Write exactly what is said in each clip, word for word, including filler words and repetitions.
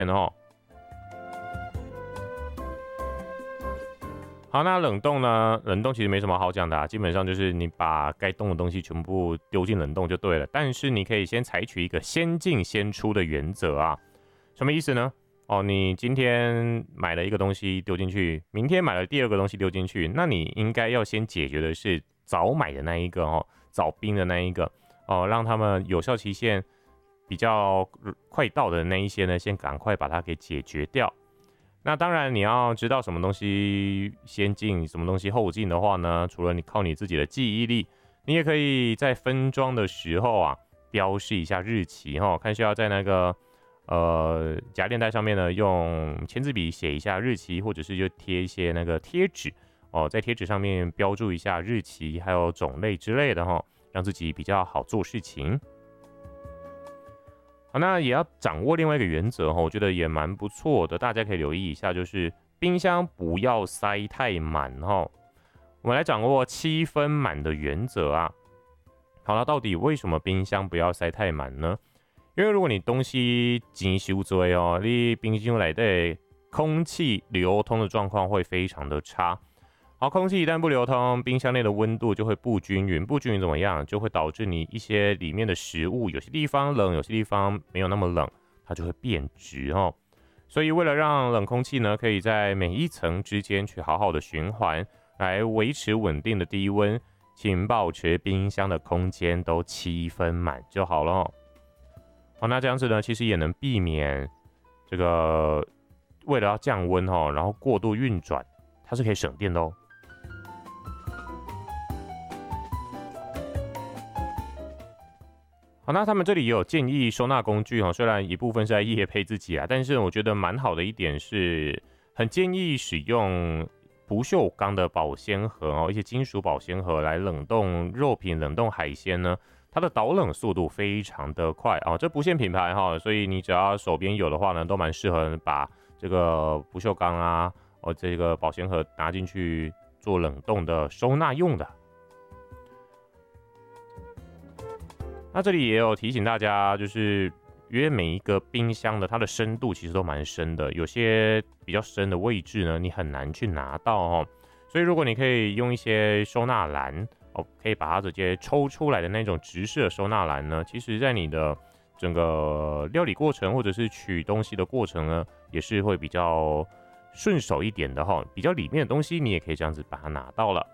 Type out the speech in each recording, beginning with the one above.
哦。好，那冷冻呢？冷冻其实没什么好讲的啊，基本上就是你把该冻的东西全部丢进冷冻就对了。但是你可以先采取一个先进先出的原则啊，什么意思呢？哦，你今天买了一个东西丢进去，明天买了第二个东西丢进去，那你应该要先解决的是早买的那一个哦，早冰的那一个哦，让他们有效期限比较快到的那一些呢，先赶快把它给解决掉。那当然，你要知道什么东西先进，什么东西后进的话呢，除了你靠你自己的记忆力，你也可以在分装的时候啊，标示一下日期哈，看需要在那个呃夹链袋上面呢，用签字笔写一下日期，或者是就贴一些那个贴纸哦，在贴纸上面标注一下日期，还有种类之类的哈，让自己比较好做事情。好，那也要掌握另外一个原则哈，我觉得也蛮不错的，大家可以留意一下，就是冰箱不要塞太满哈。我们来掌握七分满的原则啊。好了，到底为什么冰箱不要塞太满呢？因为如果你东西真太多哦，你冰箱内的空气流通的状况会非常的差。好，空气一旦不流通，冰箱内的温度就会不均匀，不均匀怎么样？就会导致你一些里面的食物，有些地方冷，有些地方没有那么冷，它就会变质哦。所以为了让冷空气呢，可以在每一层之间去好好的循环，来维持稳定的低温，请保持冰箱的空间都七分满就好了哦。好，那这样子呢，其实也能避免这个为了要降温哦，然后过度运转，它是可以省电的哦。好，那他们这里也有建议收纳工具哈，虽然一部分是在业配自己啊，但是我觉得蛮好的一点是，很建议使用不锈钢的保鲜盒哦，一些金属保鲜盒来冷冻肉品、冷冻海鲜呢，它的导冷速度非常的快哦。这不限品牌哈，所以你只要手边有的话呢，都蛮适合把这个不锈钢啊，哦这个保鲜盒拿进去做冷冻的收纳用的。那这里也有提醒大家，就是因为每一个冰箱的它的深度其实都蛮深的，有些比较深的位置呢，你很难去拿到哦。所以如果你可以用一些收纳篮哦，可以把它直接抽出来的那种直式的收纳篮呢，其实在你的整个料理过程或者是取东西的过程呢，也是会比较顺手一点的哈。比较里面的东西，你也可以这样子把它拿到了。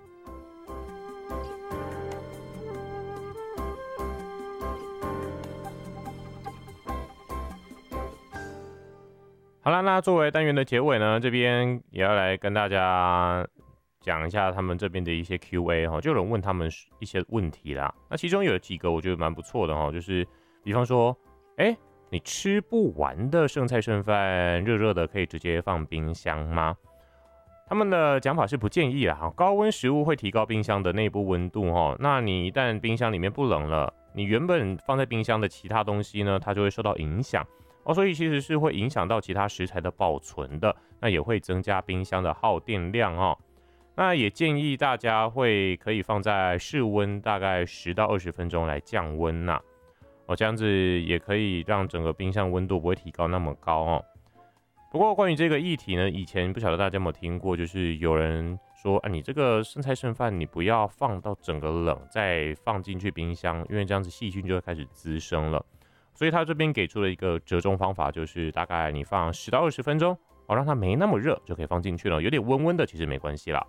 好了，那作为单元的结尾呢，这边也要来跟大家讲一下他们这边的一些 Q A 哈，就有人问他们一些问题啦。那其中有几个我觉得蛮不错的哈，就是比方说，哎、欸，你吃不完的剩菜剩饭，热热的可以直接放冰箱吗？他们的讲法是不建议啦，高温食物会提高冰箱的内部温度哈。那你一旦冰箱里面不冷了，你原本放在冰箱的其他东西呢，它就会受到影响。哦，所以其实是会影响到其他食材的保存的，那也会增加冰箱的耗电量哦。那也建议大家会可以放在室温大概十到二十分钟来降温呐、啊。哦，这样子也可以让整个冰箱温度不会提高那么高哦。不过关于这个议题呢，以前不晓得大家有没有听过，就是有人说啊，你这个剩菜剩饭你不要放到整个冷再放进去冰箱，因为这样子细菌就会开始滋生了。所以他这边给出了一个折中方法，就是大概你放十到二十分钟，哦，让它没那么热就可以放进去了，有点温温的其实没关系啦。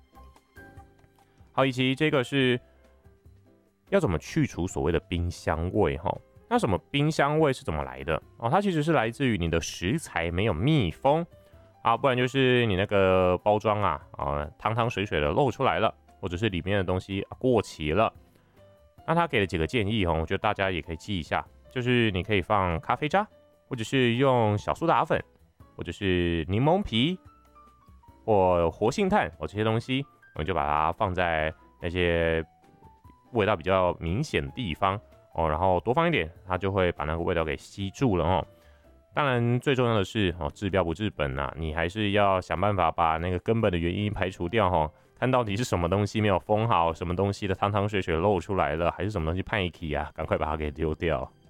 好，以及这个是要怎么去除所谓的冰箱味哈？那什么冰箱味是怎么来的哦？它其实是来自于你的食材没有密封啊，不然就是你那个包装啊啊汤汤水水的漏出来了，或者是里面的东西过期了。那他给了几个建议哈，我觉得大家也可以记一下。就是你可以放咖啡渣，或者是用小苏打粉，或者是柠檬皮或活性炭哦，这些东西，我们就把它放在那些味道比较明显的地方哦，然后多放一点，它就会把那个味道给吸住了哦。当然，最重要的是哦，治标不治本啊，你还是要想办法把那个根本的原因排除掉哈。看到底是什么东西没有封好，什么东西的汤汤水水漏出来了，还是什么东西叛逆啊？赶快把它给丢掉。